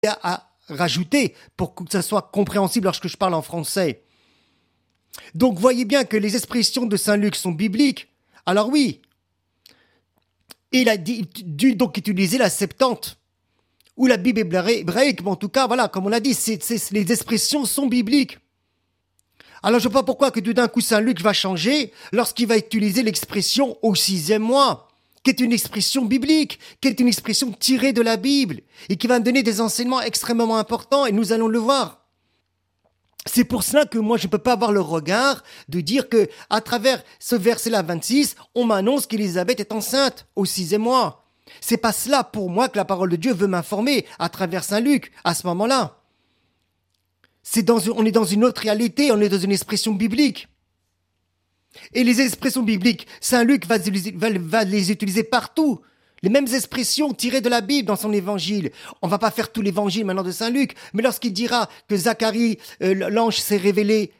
à rajouter pour que ça soit compréhensible lorsque je parle en français. Donc, voyez bien que les expressions de Saint Luc sont bibliques. Alors oui, il a dû donc utiliser la Septante ou la Bible hébraïque, mais en tout cas, voilà, comme on l'a dit, les expressions sont bibliques. Alors je ne sais pas pourquoi que tout d'un coup Saint Luc va changer lorsqu'il va utiliser l'expression au 6e mois, qui est une expression biblique, qui est une expression tirée de la Bible et qui va donner des enseignements extrêmement importants et nous allons le voir. C'est pour cela que moi je ne peux pas avoir le regard de dire que à travers ce verset-là 26, on m'annonce qu'Élisabeth est enceinte au 6e mois. C'est pas cela pour moi que la parole de Dieu veut m'informer à travers Saint Luc à ce moment-là. On est dans une autre réalité, on est dans une expression biblique. Et les expressions bibliques, Saint Luc va les utiliser partout. Les mêmes expressions tirées de la Bible dans son évangile. On va pas faire tout l'évangile maintenant de Saint Luc, mais lorsqu'il dira que Zacharie, l'ange s'est révélé,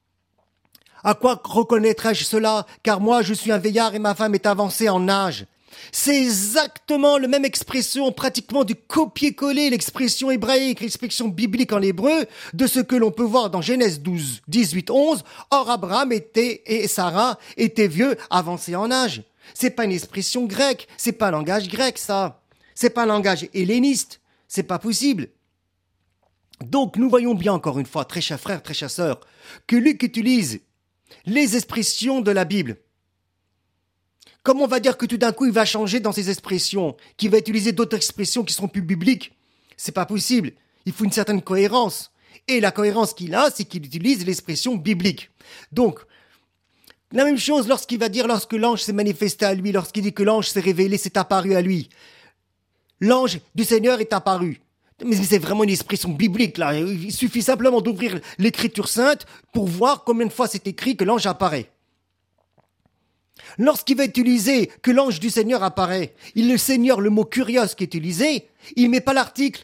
à quoi reconnaîtrai-je cela? Car moi je suis un vieillard et ma femme est avancée en âge. C'est exactement la même expression, pratiquement du copier-coller, l'expression hébraïque, l'expression biblique en hébreu, de ce que l'on peut voir dans Genèse 12, 18, 11. Or, Abraham et Sarah étaient vieux, avancés en âge. C'est pas une expression grecque, c'est pas un langage grec, ça. C'est pas un langage helléniste. C'est pas possible. Donc, nous voyons bien, encore une fois, très chers frères, très chers sœurs, que Luc utilise les expressions de la Bible. Comment on va dire que tout d'un coup, il va changer dans ses expressions, qu'il va utiliser d'autres expressions qui seront plus bibliques? C'est pas possible. Il faut une certaine cohérence. Et la cohérence qu'il a, c'est qu'il utilise l'expression biblique. Donc, la même chose lorsqu'il va dire, lorsque l'ange s'est manifesté à lui, lorsqu'il dit que l'ange s'est révélé, s'est apparu à lui. L'ange du Seigneur est apparu. Mais c'est vraiment une expression biblique, là. Il suffit simplement d'ouvrir l'écriture sainte pour voir combien de fois c'est écrit que l'ange apparaît. Lorsqu'il va utiliser que l'ange du Seigneur apparaît, le Seigneur, le mot kurios qui est utilisé, il met pas l'article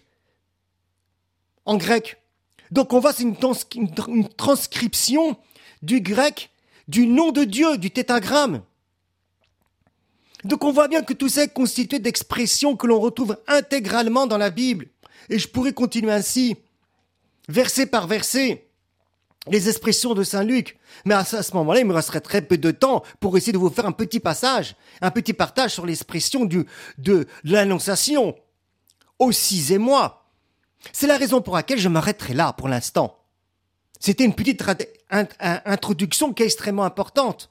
en grec. Donc on voit, c'est une transcription du grec, du nom de Dieu, du tétragramme. Donc on voit bien que tout ça est constitué d'expressions que l'on retrouve intégralement dans la Bible. Et je pourrais continuer ainsi, verset par verset. Les expressions de Saint Luc. Mais à ce moment-là, il me resterait très peu de temps pour essayer de vous faire un petit passage, un petit partage sur l'expression de l'annonciation au 6e mois. C'est la raison pour laquelle je m'arrêterai là pour l'instant. C'était une petite introduction qui est extrêmement importante,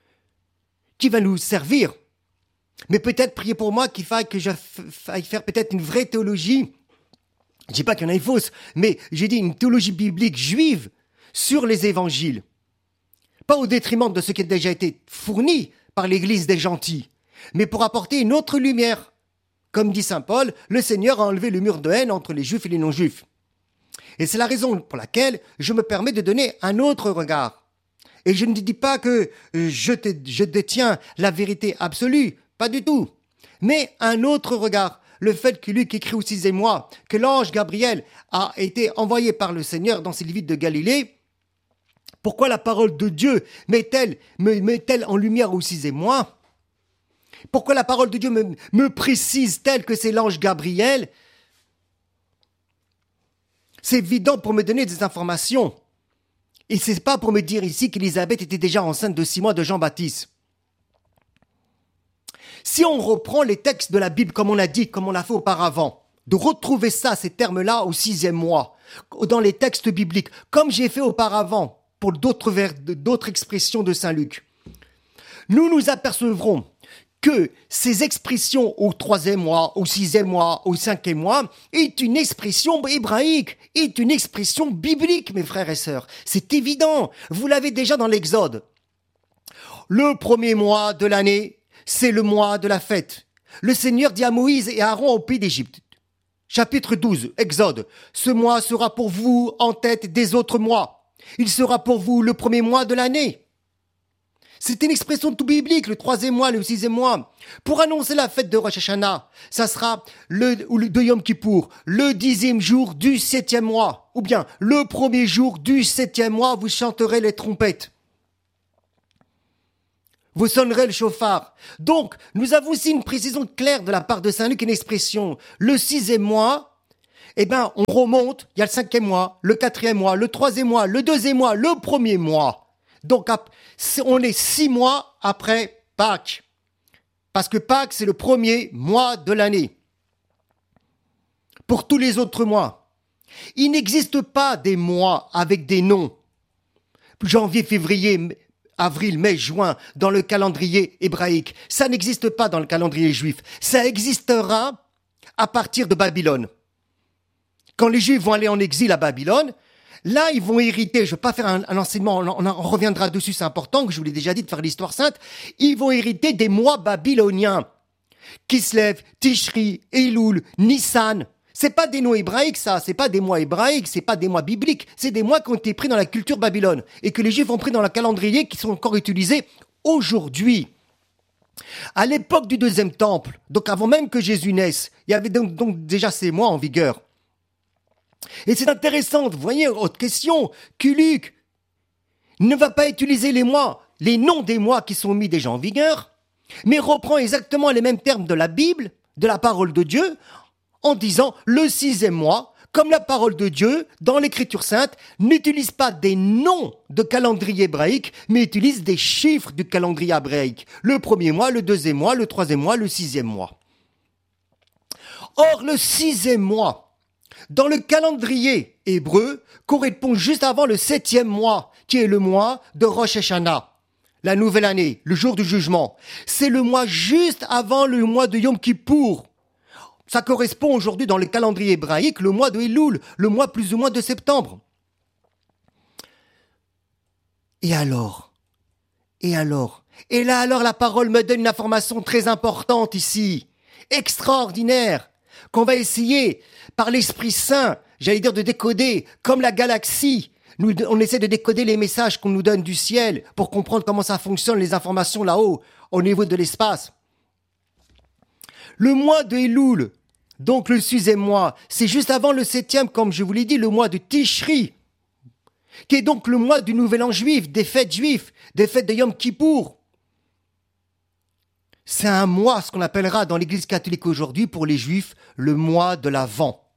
qui va nous servir. Mais peut-être priez pour moi qu'il faille que faille faire peut-être une vraie théologie. Je dis pas qu'il y en a une fausse, mais j'ai dit une théologie biblique juive sur les évangiles. Pas au détriment de ce qui a déjà été fourni par l'Église des gentils, mais pour apporter une autre lumière. Comme dit saint Paul, le Seigneur a enlevé le mur de haine entre les juifs et les non-juifs. Et c'est la raison pour laquelle je me permets de donner un autre regard. Et je ne dis pas que je détiens la vérité absolue, pas du tout. Mais un autre regard. Le fait que Luc écrit au 6e mois que l'ange Gabriel a été envoyé par le Seigneur dans ces villes de Galilée. Pourquoi la parole de Dieu met-elle en lumière au 6e mois? Pourquoi la parole de Dieu me précise-t-elle que c'est l'ange Gabriel? C'est évident pour me donner des informations. Et c'est pas pour me dire ici qu'Élisabeth était déjà enceinte de 6 mois de Jean-Baptiste. Si on reprend les textes de la Bible comme on l'a dit, comme on l'a fait auparavant, de retrouver ces termes-là au 6e mois, dans les textes bibliques, comme j'ai fait auparavant pour d'autres expressions de Saint Luc, nous nous apercevrons que ces expressions au 3e mois, au 6e mois, au 5e mois, est une expression hébraïque, est une expression biblique, mes frères et sœurs. C'est évident. Vous l'avez déjà dans l'Exode. Le 1er mois de l'année, c'est le mois de la fête. Le Seigneur dit à Moïse et à Aaron au pays d'Égypte. Chapitre 12, Exode. Ce mois sera pour vous en tête des autres mois. Il sera pour vous le 1er mois de l'année. C'est une expression tout biblique, le 3e mois, le 6e mois. Pour annoncer la fête de Rosh Hashanah, ça sera de Yom Kippour, le 10e jour du 7e mois. Ou bien, le 1er jour du 7e mois, vous chanterez les trompettes. Vous sonnerez le chauffard. Donc, nous avons aussi une précision claire de la part de Saint Luc, une expression. Le 6e mois eh ben, on remonte, il y a le 5e mois, le 4e mois, le 3e mois, le 2e mois, le 1er mois. Donc, on est 6 mois après Pâques. Parce que Pâques, c'est le 1er mois de l'année. Pour tous les autres mois, il n'existe pas des mois avec des noms. Janvier, février, avril, mai, juin, dans le calendrier hébraïque. Ça n'existe pas dans le calendrier juif. Ça existera à partir de Babylone. Quand les Juifs vont aller en exil à Babylone, là, ils vont hériter, je ne vais pas faire un enseignement, on reviendra dessus, c'est important, que je vous l'ai déjà dit de faire l'histoire sainte, ils vont hériter des mois babyloniens. Kislev, Tishri, Elul, Nissan. C'est pas des noms hébraïques, ça, c'est pas des mois hébraïques, c'est pas des mois bibliques, c'est des mois qui ont été pris dans la culture Babylone et que les Juifs ont pris dans le calendrier qui sont encore utilisés aujourd'hui. À l'époque du deuxième temple, donc avant même que Jésus naisse, il y avait donc déjà ces mois en vigueur. Et c'est intéressant, vous voyez, autre question, Luc ne va pas utiliser les mois, les noms des mois qui sont mis déjà en vigueur, mais reprend exactement les mêmes termes de la Bible, de la parole de Dieu, en disant le 6e mois, comme la parole de Dieu, dans l'Écriture sainte, n'utilise pas des noms de calendrier hébraïque, mais utilise des chiffres du calendrier hébraïque. Le 1er mois, le 2e mois, le 3e mois, le 6e mois. Or, le 6e mois, dans le calendrier hébreu, correspond juste avant le 7e mois, qui est le mois de Rosh Hashanah, la nouvelle année, le jour du jugement. C'est le mois juste avant le mois de Yom Kippour. Ça correspond aujourd'hui dans le calendrier hébraïque, le mois de Elul, le mois plus ou moins de septembre. Et alors, et là alors la parole me donne une information très importante ici, extraordinaire, qu'on va essayer par l'Esprit Saint, j'allais dire de décoder, comme la galaxie. On essaie de décoder les messages qu'on nous donne du ciel pour comprendre comment ça fonctionne, les informations là-haut, au niveau de l'espace. Le mois de Elul, donc le 6e mois, c'est juste avant le 7e, comme je vous l'ai dit, le mois de Tishri, qui est donc le mois du Nouvel An juif, des fêtes juives, des fêtes de Yom Kippour. C'est un mois, ce qu'on appellera dans l'Église catholique aujourd'hui, pour les Juifs, le mois de l'Avent.